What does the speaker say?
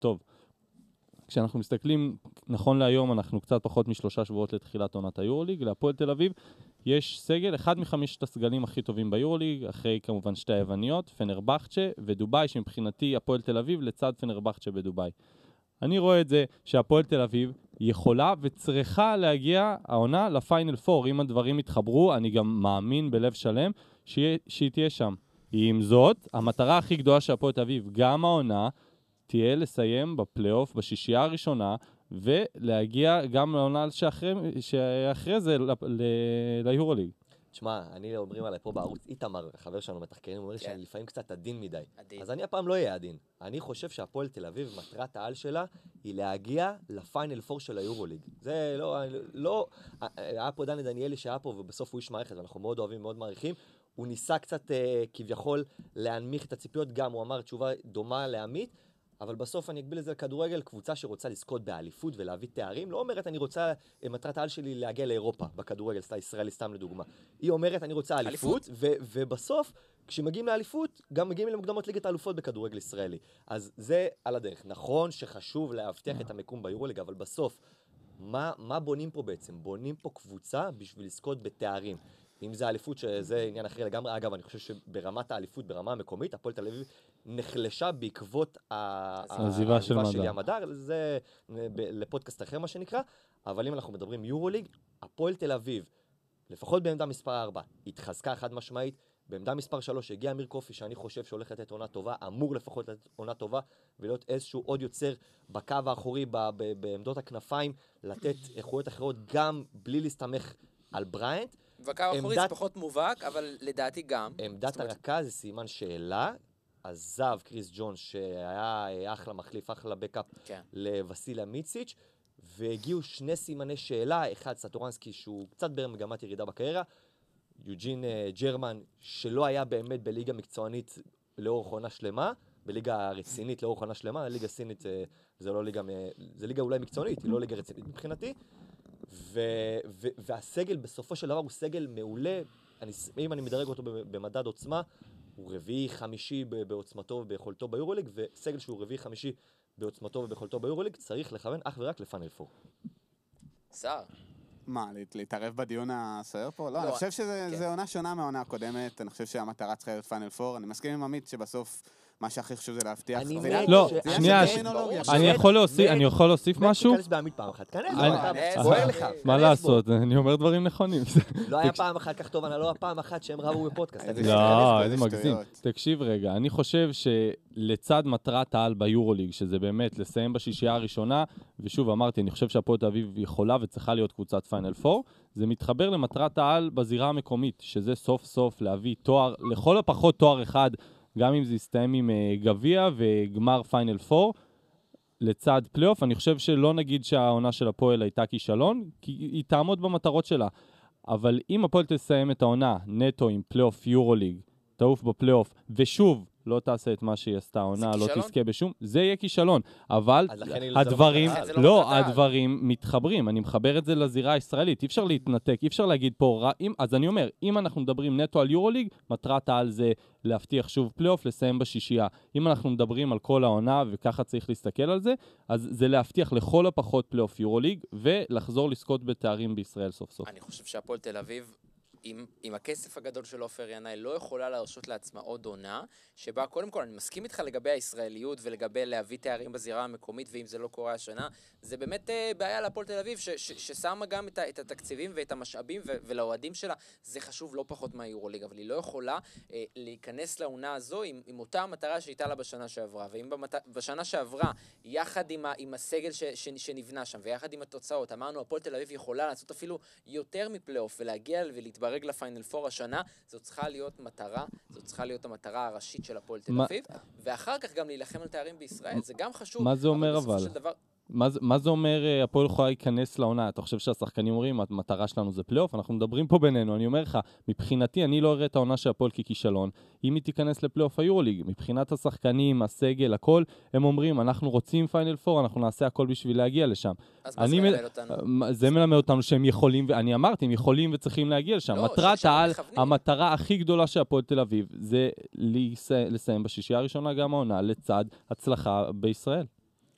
טוב, כשאנחנו מסתכלים, נכון להיום אנחנו קצת פחות מ3 שבועות לתחילת עונת היורוליג, להפועל תל אביב יש סגל, אחד מחמשת הסגלים הכי טובים ביורוליג, אחרי כמובן שתי היווניות, פנרבחצ'ה ודובאי, שמבחינתי הפועל תל אביב לצד פנרבחצ'ה בדובאי. אני רואה את זה שהפועל תל אביב יכולה וצריכה להגיע העונה לפיינל 4, אם הדברים יתחברו, אני גם מאמין בלב שלם שהיא תהיה שם. עם זאת, המטרה הכי גדולה של הפועל תל אביב, גם העונה, תהיה לסיים בפלייאוף בשישייה הראשונה, ולהגיע גם לעונה שאחרי זה ליורוליג. תשמע, אני אומרים עליי פה בערוץ, איתמר, חבר שלנו מתחקרים, אומר שאני לפעמים קצת עדין מדי. אז אני הפעם לא אהיה עדין. אני חושב שהפועל תל אביב, מטרת העל שלה, היא להגיע לפיינל 4 של היורוליג. זה לא, היה פה דני דניאלי שהיה פה, ובסוף הוא איש מערכת, ואנחנו מאוד אוהבים, מאוד מעריכים. הוא ניסה קצת כביכול להנמיך את הציפיות, גם הוא אמר תשובה דומה לעמית, אבל בסוף אני אקביל את זה לכדורגל, קבוצה שרוצה לזכות באליפות ולהביא תארים, לא אומרת אני רוצה, מטרת העל שלי להגיע לאירופה בכדורגל, ישראלי סתם לדוגמה. היא אומרת אני רוצה אליפות, ובסוף כשמגיעים לאליפות, גם מגיעים למוקדמות ליגת האלופות בכדורגל ישראלי. אז זה על הדרך. נכון שחשוב להבטיח את המקום ביורוליג, אבל בסוף, מה בונים פה בעצם? בונים פה קבוצה בשביל לזכות בתארים. אם זה האליפות, שזה עניין אחר לגמרי. אגב, אני חושב שברמת האליפות, ברמה המקומית, הפועל תל אביב נחלשה בעקבות העזיבה של ים הדר. זה לפודקאסט אחר מה שנקרא. אבל אם אנחנו מדברים יורוליג, הפועל תל אביב, לפחות בעמדה מספר 4, התחזקה חד משמעית. בעמדה מספר 3 הגיע אמיר קופי, שאני חושב שהולך לתת עונה טובה, אמור לפחות לתת עונה טובה, ולהיות איזשהו עוד יוצר בקו האחורי, בעמדות הכנפיים, לתת איכויות אחרות, גם בלי להסתמך על בריינט. בקו האחורי זה פחות מובהק, אבל לדעתי גם. עמדת הרכז זה סימן שאלה, עזב קריס ג'ון, שהיה אחלה מחליף, אחלה בקאפ לווסיליה מיציץ', והגיעו שני סימני שאלה, אחד סטורנסקי שהוא קצת במגמת ירידה בקריירה, יוג'ין ג'רמן, שלא היה באמת בליגה מקצוענית לאורך עונה שלמה, בליגה רצינית לאורך עונה שלמה, ליגה סינית זה לא ליגה, זה ליגה אולי מקצוענית, היא לא ליגה רצינית מבחינתי, והסגל בסופו של דבר הוא סגל מעולה, אם אני מדרג אותו במדד עוצמה, הוא רביעי חמישי בעוצמתו וביכולתו ביורוליג, וסגל שהוא רביעי חמישי בעוצמתו וביכולתו ביורוליג, צריך לכוון אך ורק לפאנל 4. סער. מה, להתערב בדיון הסוער פה? לא, אני חושב שזה עונה שונה מהעונה הקודמת, אני חושב שהמטרה צריכה להיות פיינל 4, אני מסכים עם עמית שבסוף מה שהכי חשוב זה להבטיח. לא, שנייה, אני יכול להוסיף משהו? כנס בעמית פעם אחת, כנס, בוער לך. מה לעשות, אני אומר דברים נכונים. לא היה פעם אחת כך טוב, לא היה פעם אחת שהם רבו בפודקאסט. לא, איזה מגזים. תקשיב רגע, אני חושב שלצד מטרת העל ביורוליג, שזה באמת לסיים בשישייה הראשונה, ושוב אמרתי, אני חושב שהפועל תל אביב יכולה וצריכה להיות קבוצת פיינל 4, זה מתחבר למטרת העל בזירה המקומית, שזה סוף סוף להביא תואר, לכל הפחות תואר אחד, גם אם זה יסתיים עם גביע וגמר פיינל 4, לצד פלייאוף, אני חושב שלא נגיד שהעונה של הפועל הייתה כישלון, כי היא תעמוד במטרות שלה. אבל אם הפועל תסיים את העונה נטו עם פלייאוף יורוליג, תעוף בפלייאוף, ושוב, לא תעשה את מה שהיא עשתה העונה, לא תזכה בשום, זה יהיה כישלון. אבל הדברים מתחברים, אני מחבר את זה לזירה הישראלית, אי אפשר להתנתק, אי אפשר להגיד פה, אז אני אומר, אם אנחנו מדברים נטו על יורוליג, מטרת העל זה להבטיח שוב פלייאוף, לסיים בשישייה. אם אנחנו מדברים על כל העונה, וככה צריך להסתכל על זה, אז זה להבטיח לכל הפחות פלייאוף יורוליג, ולחזור לזכות בתארים בישראל סוף סוף. אני חושב שהפועל תל אביב עם הכסף הגדול של עופר ינאי לא יכולה להרשות לעצמה עוד עונה, שבה קודם כל אני מסכים איתך לגבי הישראליות ולגבי להביא תארים בזירה המקומית, ואם זה לא קורה השנה, זה באמת בעיה להפועל תל אביב, ששמה גם את התקציבים ואת המשאבים ולאוהדים שלה, זה חשוב לא פחות מהיורוליג, אבל היא לא יכולה להיכנס לעונה הזו עם אותה המטרה שהייתה לה בשנה שעברה, ואם בשנה שעברה, יחד עם הסגל שנבנה שם, ויחד עם התוצאות, אמרנו, הפועל תל אביב יכולה לעשות אפילו יותר מפלייאוף ולהגיע ולהתברג לפיינל 4 השנה, זאת צריכה להיות מטרה, זאת צריכה להיות המטרה הראשית של הפועל תל אביב, ואחר כך גם להילחם על תארים בישראל, זה גם חשוב. מה זה אומר אבל? מה זה אומר הפועל יכולה להיכנס לעונה? אתה חושב שהשחקנים אומרים, המטרה שלנו זה פלייאוף? אנחנו מדברים פה בינינו, אני אומר לך, מבחינתי אני לא אראה את העונה של הפועל ככישלון, אם היא תיכנס לפלייאוף היורוליג, מבחינת השחקנים, הסגל, הכל, הם אומרים, אנחנו רוצים פיינל 4, אנחנו נעשה הכל בשביל להגיע לשם. אז מה זה מלמד אותנו? זה מלמד אותנו שהם יכולים, ואני אמרתי, הם יכולים וצריכים להגיע לשם. מטרת העל, המטרה הכי גדולה של הפועל תל אביב, זה לסיים בשישייה הראשונה גם העונה, לצד הצלחה בישראל.